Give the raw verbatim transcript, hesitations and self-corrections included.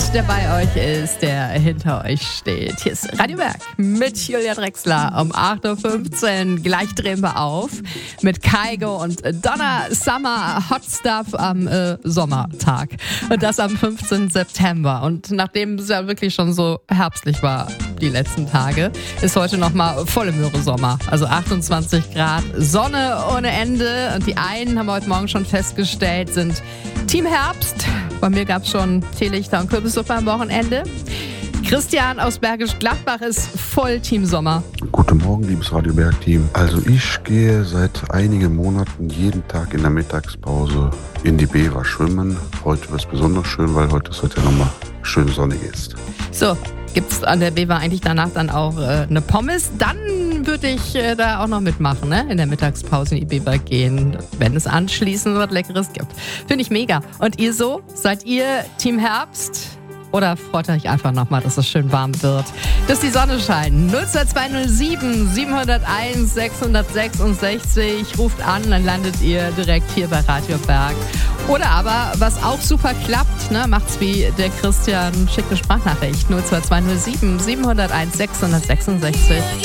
der bei euch ist, der hinter euch steht. Hier ist Radio Berg mit Julia Drexler um acht Uhr fünfzehn. Gleich drehen wir auf mit Kygo und Donna Summer Hot Stuff am äh, Sommertag. Und das am fünfzehnten September. Und nachdem es ja wirklich schon so herbstlich war, die letzten Tage, ist heute nochmal volle Möhre Sommer. Also achtundzwanzig Grad, Sonne ohne Ende. Und die einen, haben wir heute Morgen schon festgestellt, sind Team Herbst. Bei mir gab es schon Teelichter und Kürbissuppe am Wochenende. Christian aus Bergisch Gladbach ist voll Team Sommer. Guten Morgen, liebes Radio Berg-Team. Also ich gehe seit einigen Monaten jeden Tag in der Mittagspause in die Bever schwimmen. Heute wird es besonders schön, weil heute es heute nochmal schön sonnig ist. So, gibt es an der Bever eigentlich danach dann auch äh, eine Pommes? Dann würde ich äh, da auch noch mitmachen, ne? In der Mittagspause in die Bever gehen, wenn es anschließend was Leckeres gibt. Finde ich mega. Und ihr so? Seid ihr Team Herbst? Oder freut euch einfach nochmal, dass es schön warm wird, dass die Sonne scheint? null zwei zwei null sieben sieben null eins sechs sechs sechs. Ruft an, dann landet ihr direkt hier bei Radio Berg. Oder aber, was auch super klappt, ne, macht's wie der Christian, schickt eine Sprachnachricht null zwei zwei null sieben sieben null eins sechs sechs sechs.